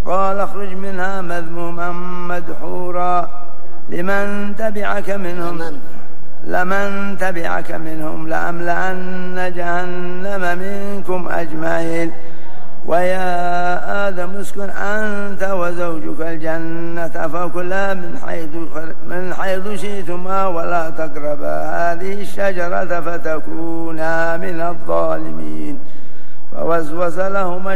قال اخرج منها مذموما مدحورا لمن تبعك منهم لأملأن جهنم منكم أجمعين. ويا آدم اسكن أنت وزوجك الجنة فكلا من حيث شئتما ولا تقربا هذه الشجرة فتكونا من الظالمين. فوسوس لهما